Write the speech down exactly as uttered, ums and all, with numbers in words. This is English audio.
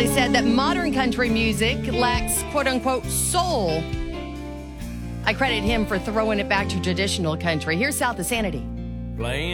said that modern country music lacks quote-unquote soul. I credit him for throwing it back to traditional country. Here's South of Sanity. Playing